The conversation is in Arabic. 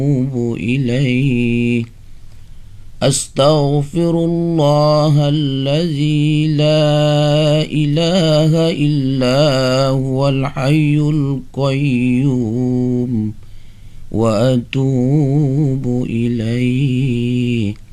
إليه. أستغفر الله الذي لا إله إلا هو الحي القيوم وأتوب إليه.